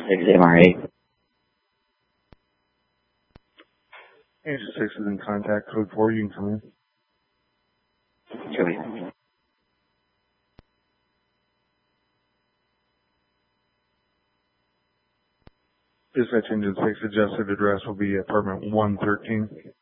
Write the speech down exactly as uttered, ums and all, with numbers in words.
six M R A. Agent six is in contact. Code four, you can come in. Come in. Dispatch Engine six adjusted address will be apartment one thirteen.